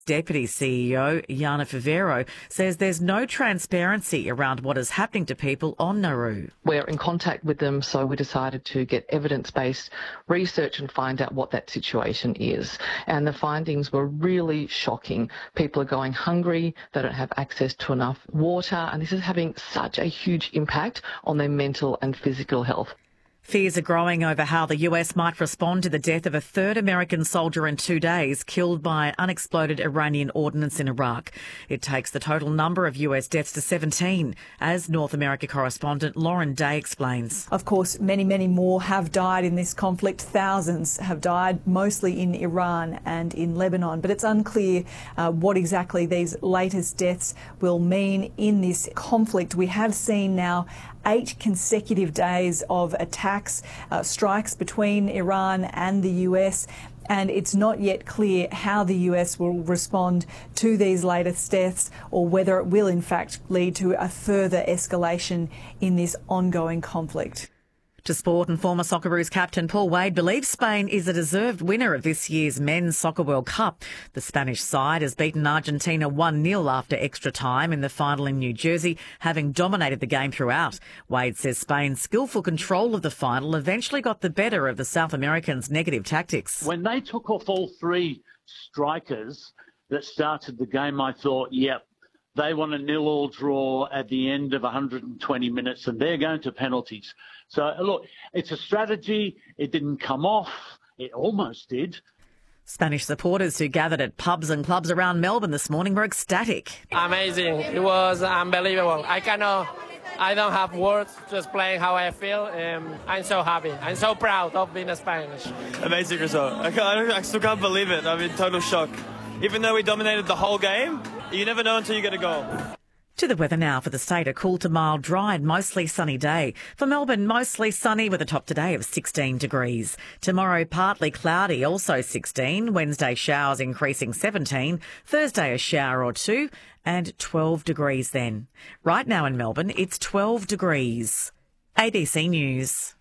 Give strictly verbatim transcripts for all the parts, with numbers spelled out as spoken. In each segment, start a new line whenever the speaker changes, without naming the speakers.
Deputy C E O Jana Favero says there's no transparency around what is happening to people on Nauru.
We're in contact with them, so we decided to get evidence-based research and find out what that situation is. And the findings were really shocking. People are going hungry, they don't have access to enough water, and this is having such a huge impact on their mental and physical health.
Fears are growing over how the U S might respond to the death of a third American soldier in two days killed by unexploded Iranian ordnance in Iraq. It takes the total number of U S deaths to seventeen, as North America correspondent Lauren Day explains.
Of course, many, many more have died in this conflict. Thousands have died, mostly in Iran and in Lebanon. But it's unclear uh, what exactly these latest deaths will mean in this conflict. We have seen now eight consecutive days of attacks, uh, strikes between Iran and the U S, and it's not yet clear how the U S will respond to these latest deaths or whether it will in fact lead to a further escalation in this ongoing conflict.
To sport, and former Socceroos captain Paul Wade believes Spain is a deserved winner of this year's Men's Soccer World Cup. The Spanish side has beaten Argentina one nil after extra time in the final in New Jersey, having dominated the game throughout. Wade says Spain's skillful control of the final eventually got the better of the South Americans' negative tactics.
When they took off all three strikers that started the game, I thought, yep, they want a nil-all draw at the end of one hundred twenty minutes, and they're going to penalties. So, look, it's a strategy. It didn't come off. It almost did.
Spanish supporters who gathered at pubs and clubs around Melbourne this morning were ecstatic.
Amazing. It was unbelievable. I cannot, I don't have words to explain how I feel. Um, I'm so happy. I'm so proud of being a Spanish.
Amazing result. I, can't, I still can't believe it. I'm in total shock. Even though we dominated the whole game, you never know until you get a goal.
To the weather now for the state. A cool to mild, dry and mostly sunny day. For Melbourne, mostly sunny with a top today of sixteen degrees. Tomorrow, partly cloudy, also sixteen. Wednesday, showers increasing seventeen. Thursday, a shower or two and twelve degrees then. Right now in Melbourne, it's twelve degrees. A B C News.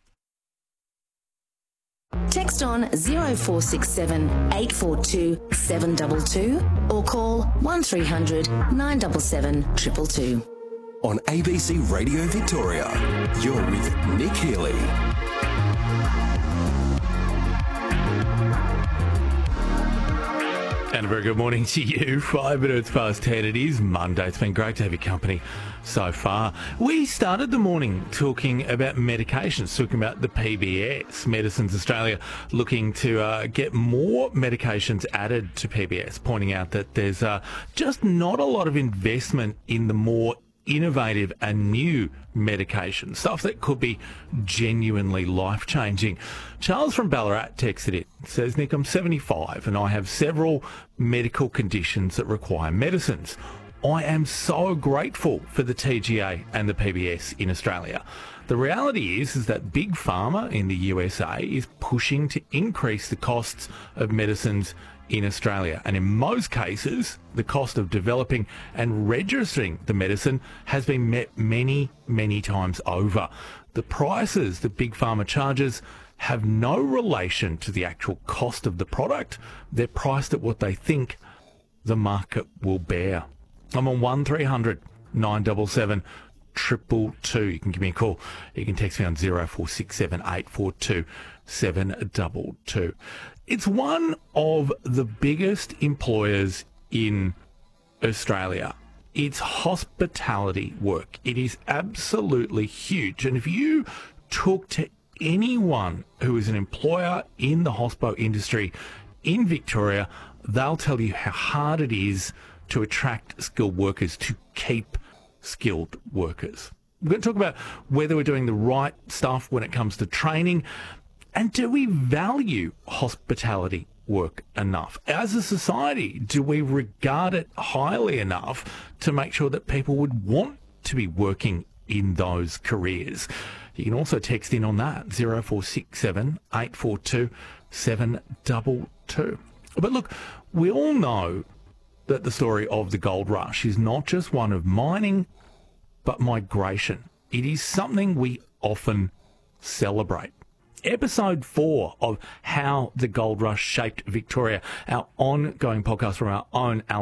Text on zero four six seven, eight four two, seven two two or call one three hundred, nine seven seven, two two two.
On A B C Radio Victoria, you're with Nick Healy.
And a very good morning to you. Five minutes past ten. It is Monday. It's been great to have your company so far. We started the morning talking about medications, talking about the P B S. Medicines Australia looking to uh, get more medications added to P B S, pointing out that there's uh, just not a lot of investment in the more innovative and new medication, stuff that could be genuinely life-changing. Charles from Ballarat texted it. Says, Nick, I'm seventy-five and I have several medical conditions that require medicines. I am so grateful for the T G A and the P B S in Australia. The reality is, is that Big Pharma in the U S A is pushing to increase the costs of medicines in Australia. And in most cases, the cost of developing and registering the medicine has been met many, many times over. The prices that Big Pharma charges have no relation to the actual cost of the product. They're priced at what they think the market will bear. I'm on one three hundred, nine seven seven, two two two. You can give me a call. You can text me on zero four six seven, eight four two, seven two two. It's one of the biggest employers in Australia. It's hospitality work. It is absolutely huge. And if you talk to anyone who is an employer in the hospo industry in Victoria, they'll tell you how hard it is to attract skilled workers, to keep skilled workers. We're going to talk about whether we're doing the right stuff when it comes to training, and do we value hospitality work enough? As a society, do we regard it highly enough to make sure that people would want to be working in those careers? You can also text in on that, zero four six seven, eight four two, seven two two. But look, we all know that the story of the gold rush is not just one of mining, but migration. It is something we often celebrate. episode four of How the Gold Rush Shaped Victoria, our ongoing podcast from our own